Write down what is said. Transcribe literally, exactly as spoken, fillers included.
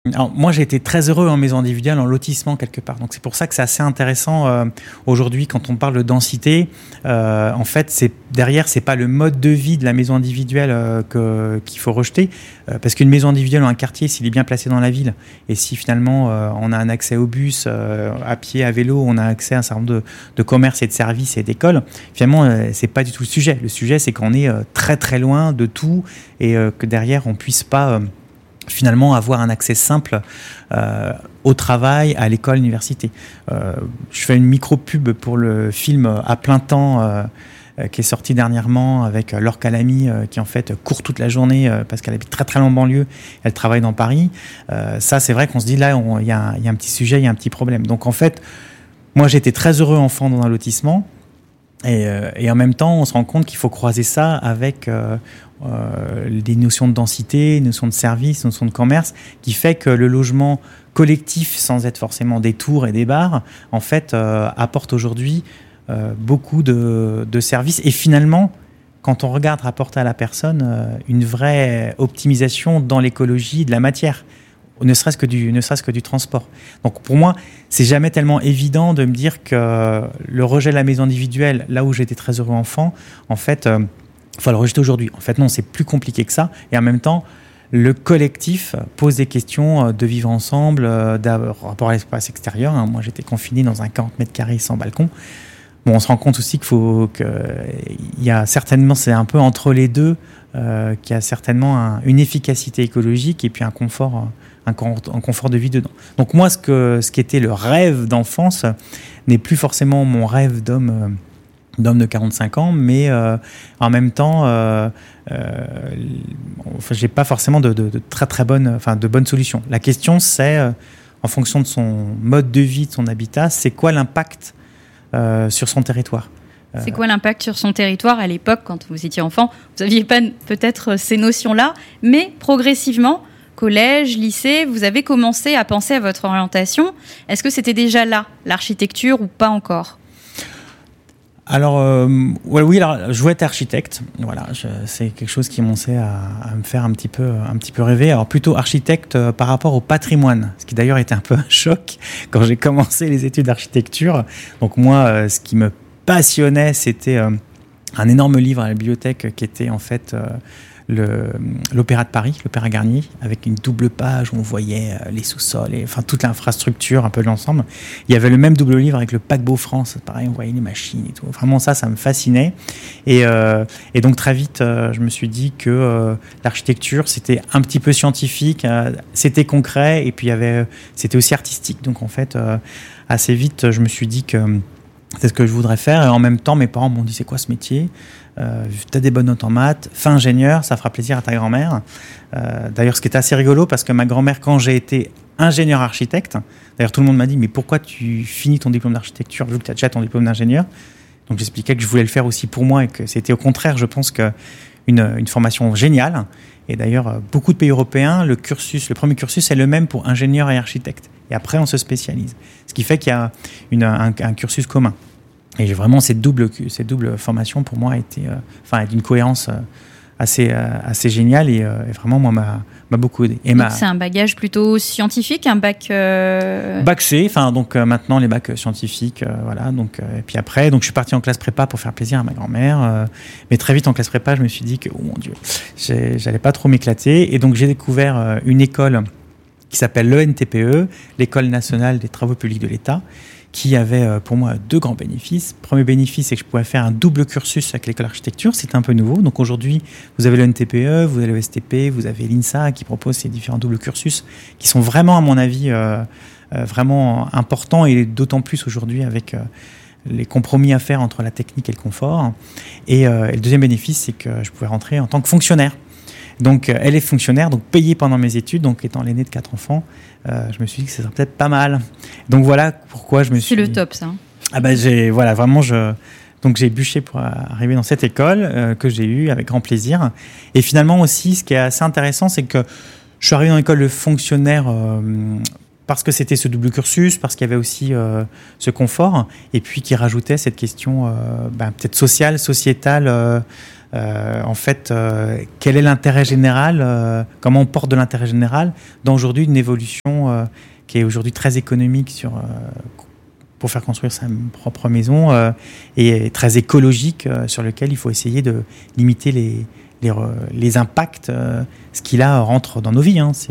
Alors, moi, j'ai été très heureux en maison individuelle, en lotissement quelque part. Donc, c'est pour ça que c'est assez intéressant euh, aujourd'hui quand on parle de densité. Euh, en fait, c'est derrière, c'est pas le mode de vie de la maison individuelle euh, que, qu'il faut rejeter, euh, parce qu'une maison individuelle ou un quartier, s'il est bien placé dans la ville, et si finalement euh, on a un accès au bus, euh, à pied, à vélo, on a accès à un certain nombre de, de commerces et de services et d'écoles, finalement, euh, c'est pas du tout le sujet. Le sujet, c'est qu'on est euh, très très loin de tout et euh, que derrière, on puisse pas euh, finalement avoir un accès simple euh, au travail, à l'école, à l'université. Euh, je fais une micro-pub pour le film À plein temps euh, euh, qui est sorti dernièrement avec Laure Calamy euh, qui en fait court toute la journée euh, parce qu'elle habite très très loin en banlieue, elle travaille dans Paris. Euh, ça c'est vrai qu'on se dit là il y, y a un petit sujet, il y a un petit problème. Donc en fait, moi j'étais très heureux enfant dans un lotissement. Et, euh, et en même temps, on se rend compte qu'il faut croiser ça avec euh, euh, des notions de densité, des notions de service, des notions de commerce, qui fait que le logement collectif, sans être forcément des tours et des bars, en fait, euh, apporte aujourd'hui euh, beaucoup de, de services. Et finalement, quand on regarde rapporter à la personne euh, une vraie optimisation dans l'écologie de la matière. Ne serait-ce que du, ne serait-ce que du transport. Donc pour moi, c'est jamais tellement évident de me dire que le rejet de la maison individuelle, là où j'étais très heureux enfant, en fait, il euh, faut le rejeter aujourd'hui. En fait, non, c'est plus compliqué que ça. Et en même temps, le collectif pose des questions de vivre ensemble, euh, d'un rapport à l'espace extérieur. Hein. Moi, j'étais confiné dans un quarante mètres carrés sans balcon. Bon, on se rend compte aussi qu'il faut que il y a certainement, c'est un peu entre les deux, euh, qu'il y a certainement un, une efficacité écologique et puis un confort, un, un confort de vie dedans. Donc moi, ce que ce qui était le rêve d'enfance n'est plus forcément mon rêve d'homme, euh, d'homme de quarante-cinq ans, mais euh, en même temps, euh, euh, enfin, j'ai pas forcément de, de, de très très bonnes, enfin de bonnes solutions. La question, c'est euh, en fonction de son mode de vie, de son habitat, c'est quoi l'impact Euh, sur son territoire. C'est quoi l'impact sur son territoire à l'époque, quand vous étiez enfant? Vous n'aviez pas peut-être ces notions-là, mais progressivement, collège, lycée, vous avez commencé à penser à votre orientation. Est-ce que c'était déjà là, l'architecture, ou pas encore? Alors, euh, ouais, oui, alors, je voulais être architecte. Voilà, je, c'est quelque chose qui commençait à, à me faire un petit peu, un petit peu rêver. Alors, plutôt architecte euh, par rapport au patrimoine, ce qui d'ailleurs était un peu un choc quand j'ai commencé les études d'architecture. Donc, moi, euh, ce qui me passionnait, c'était euh, un énorme livre à la bibliothèque qui était en fait euh, le, l'Opéra de Paris, l'Opéra Garnier, avec une double page où on voyait euh, les sous-sols, et, enfin toute l'infrastructure, un peu de l'ensemble. Il y avait le même double livre avec le paquebot France, pareil, on voyait les machines et tout. Vraiment ça, ça me fascinait. Et, euh, et donc très vite, euh, je me suis dit que euh, l'architecture, c'était un petit peu scientifique, euh, c'était concret, et puis il y avait, c'était aussi artistique. Donc en fait, euh, assez vite, je me suis dit que c'est ce que je voudrais faire. Et en même temps, mes parents m'ont dit, c'est quoi ce métier ? Euh, t'as des bonnes notes en maths, fais ingénieur, ça fera plaisir à ta grand-mère. Euh, d'ailleurs, ce qui était assez rigolo, parce que ma grand-mère, quand j'ai été ingénieur architecte, d'ailleurs tout le monde m'a dit, mais pourquoi tu finis ton diplôme d'architecture vu que tu as déjà ton diplôme d'ingénieur? Donc j'expliquais que je voulais le faire aussi pour moi et que c'était au contraire, je pense, que une, une formation géniale. Et d'ailleurs, beaucoup de pays européens, le cursus, le premier cursus est le même pour ingénieur et architecte. Et après, on se spécialise. Ce qui fait qu'il y a une, un, un cursus commun. Et j'ai vraiment cette double, cette double formation pour moi a été, euh, enfin, d'une cohérence euh, assez, euh, assez géniale et, euh, et vraiment moi m'a, m'a beaucoup aidé. Et donc ma... c'est un bagage plutôt scientifique, un bac. Euh... Bac C, enfin donc euh, maintenant les bacs scientifiques, euh, voilà. Donc euh, et puis après, donc je suis parti en classe prépa pour faire plaisir à ma grand-mère, euh, mais très vite en classe prépa, je me suis dit que oh mon Dieu, j'ai, j'allais pas trop m'éclater et donc j'ai découvert euh, une école qui s'appelle l'E N T P E, l'École nationale des travaux publics de l'État, qui avait pour moi deux grands bénéfices. Premier bénéfice, c'est que je pouvais faire un double cursus avec l'école d'architecture, c'était un peu nouveau. Donc aujourd'hui, vous avez l'E N T P E, vous avez le S T P, vous avez l'INSA qui propose ces différents doubles cursus qui sont vraiment, à mon avis, euh, euh, vraiment importants et d'autant plus aujourd'hui avec euh, les compromis à faire entre la technique et le confort. Et, euh, et le deuxième bénéfice, c'est que je pouvais rentrer en tant que fonctionnaire. Donc, euh, elle est fonctionnaire, donc payée pendant mes études. Donc, étant l'aîné de quatre enfants, euh, je me suis dit que ce serait peut-être pas mal. Donc, voilà pourquoi je me c'est suis... C'est le top, ça. Ah ben, j'ai... Voilà, vraiment, je... Donc, j'ai bûché pour arriver dans cette école euh, que j'ai eue avec grand plaisir. Et finalement aussi, ce qui est assez intéressant, c'est que je suis arrivé dans l'école de fonctionnaire euh, parce que c'était ce double cursus, parce qu'il y avait aussi euh, ce confort, et puis qui rajoutait cette question euh, ben, peut-être sociale, sociétale, euh, Euh, en fait, euh, quel est l'intérêt général, euh, comment on porte de l'intérêt général dans aujourd'hui une évolution euh, qui est aujourd'hui très économique sur, euh, pour faire construire sa propre maison euh, et très écologique euh, sur lequel il faut essayer de limiter les, les, les impacts, euh, ce qui là rentre dans nos vies. Hein, c'est